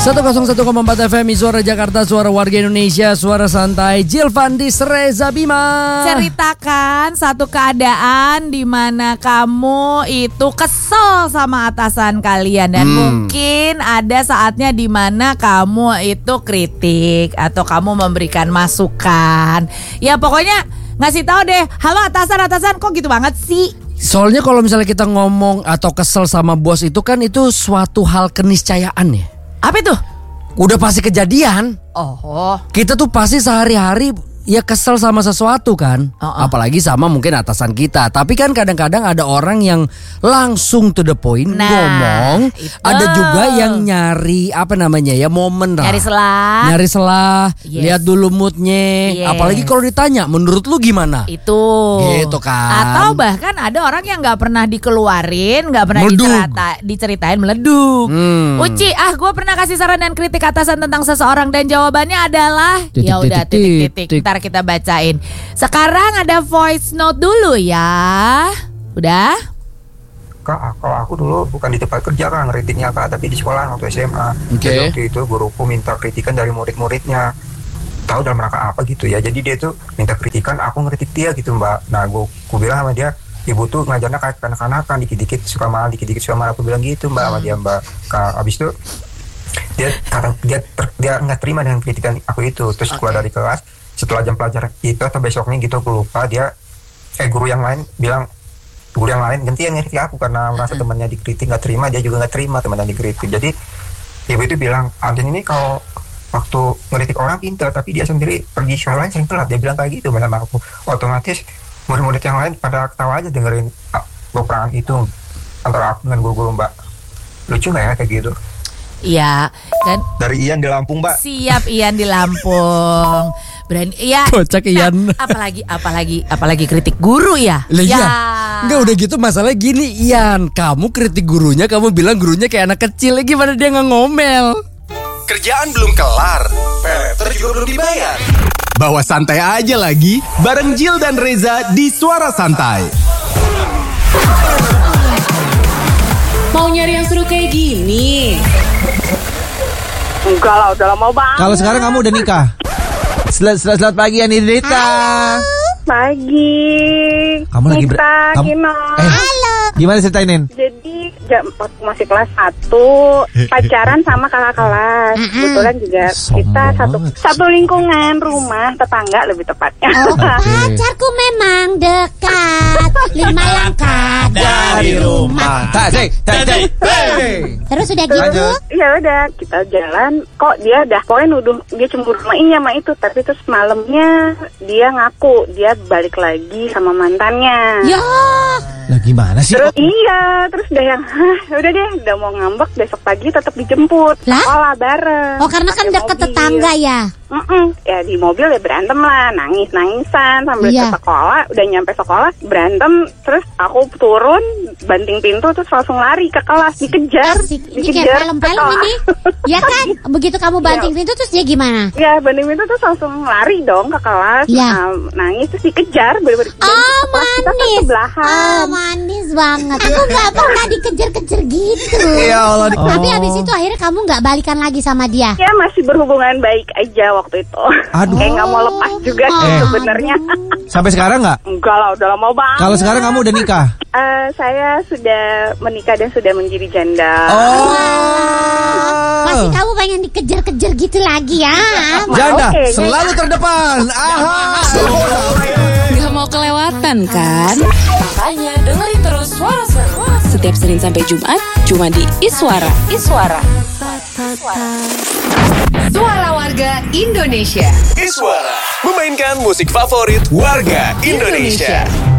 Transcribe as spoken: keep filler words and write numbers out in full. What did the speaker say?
seratus satu koma empat F M Suara Jakarta, suara warga Indonesia, suara santai. Jilvandis Reza Bima. Ceritakan satu keadaan di mana kamu itu kesel sama atasan kalian dan hmm. mungkin ada saatnya di mana kamu itu kritik atau kamu memberikan masukan. Ya pokoknya ngasih tahu deh, halo atasan atasan kok gitu banget sih. Soalnya kalau misalnya kita ngomong atau kesel sama bos itu kan itu suatu hal keniscayaan ya. Apa itu? Udah pasti kejadian. Oh. Kita tuh pasti sehari-hari ya kesel sama sesuatu kan. Uh-uh. Apalagi sama mungkin atasan kita. Tapi kan kadang-kadang ada orang yang langsung to the point nah, ngomong. Itu. Ada juga yang nyari apa namanya ya momen lah. Nyari selah. Nyari selah. Yes. Lihat dulu moodnya. Yes. Apalagi kalau ditanya menurut lu gimana? Itu. Gitu kan. Atau bahkan ada orang yang gak pernah dikeluarin, gak pernah dicerita, diceritain meleduk. Hmm. Uci, ah gue pernah kasih saran dan kritik atasan tentang seseorang dan jawabannya adalah ya udah titik-titik. Ntar kita bacain. Sekarang ada voice note dulu ya. Udah? Kak, kalau aku dulu bukan di tempat kerja kan kritiknya Kak, tapi di sekolah waktu S M A. Okay. Jadi waktu itu guruku minta kritikan dari murid-muridnya. Tahu dalam rangka apa gitu ya. Jadi dia tuh minta kritikan, aku ngeritik dia gitu Mbak. Nah, gue ku bilang sama dia, ibu tuh ngajarnya kayak kanak-kanakan, dikit-dikit suka marah, dikit-dikit suka marah. Aku bilang gitu Mbak sama dia Mbak. Kak, abis itu dia kata dia ter, dia nggak terima dengan kritikan aku itu. Terus keluar dari kelas. Setelah jam pelajaran itu atau besoknya gitu aku lupa, dia eh guru yang lain bilang, guru yang lain ganti yang ngeritik aku karena merasa temannya dikritik nggak terima, dia juga nggak terima temannya dikritik. Jadi ibu itu bilang, Alden ini kalau waktu ngeritik orang pintar tapi dia sendiri pergi sekolah lain sering telat, dia bilang kayak gitu sama aku. Otomatis murid-murid yang lain pada ketawa aja dengerin peperangan itu antara aku dengan guru-guru Mbak. Lucu nggak ya kayak gitu? Iya. Dan dari Ian di Lampung Mbak. Siap Ian di Lampung. Berani ya. Kocak Ian. Nah, apalagi apalagi apalagi kritik guru ya. Lah ya. Iya. Enggak udah gitu masalahnya gini Ian, kamu kritik gurunya, kamu bilang gurunya kayak anak kecil, gimana dia nggak ngomel? Kerjaan belum kelar, peleter juga belum dibayar. Bawa santai aja lagi bareng Jil dan Reza di Suara Santai. Mau nyari yang seru kayak gini? Enggak lah, udah lama banget. Kalau sekarang kamu udah nikah? Selamat, selamat, selamat pagi Anidrita. Pagi. Kamu lagi ber... kamu... Eh, halo. Gimana ceritainin? Jadi jam waktu masih kelas satu pacaran sama kakak kelas. Kebetulan juga Sombong kita satu banget. satu lingkungan rumah tetangga lebih tepatnya. Oh, pacarku memang dekat lima langkah dari rumah. Tasik, tasik. Terus udah gitu? Ya udah kita jalan. Kok dia dah pokoknya nuduh dia cemburu sama ini sama itu. Tapi terus malamnya dia ngaku dia balik lagi sama mantannya. Ya. Lah gimana sih? Terus iya, terus udah yang hah, udah deh, udah mau ngambek besok pagi tetap dijemput. Lah? Sekolah bareng. Oh karena kan deket tetangga ya. Mm-mm. Ya di mobil ya berantem lah, nangis-nangisan sambil Iya. ke sekolah. Udah nyampe sekolah berantem, terus aku turun banting pintu terus langsung lari ke kelas, dikejar, Asik, ini kayak film-film ini. Ya kan? Begitu kamu banting pintu terus dia gimana? Ya banting pintu terus langsung lari dong ke kelas. Iya. Nah, nangis terus dikejar bener-bener. Oh Kita kan manis. sebelahan. Oh manis banget. Aku gak pernah dikejar-kejar gitu. Ya Allah. Tapi abis itu akhirnya kamu gak balikan lagi sama dia? Ya masih berhubungan baik aja waktu itu. Aduh. Kayak nggak mau lepas juga sih Eh. sebenarnya. Sampai sekarang nggak? Enggak lah, udah lama banget. Kalau sekarang kamu udah nikah? Eh, saya sudah menikah dan sudah menjadi janda. Oh. Masih kamu pengen dikejar-kejar gitu lagi ya? Janda Oke, selalu terdepan. Aha. Gak mau kelewatan kan? Makanya dengerin terus Suara Seru setiap Senin sampai Jumat cuma di Iswara. Iswara. Suara Warga Indonesia. Iswara memainkan musik favorit warga Indonesia.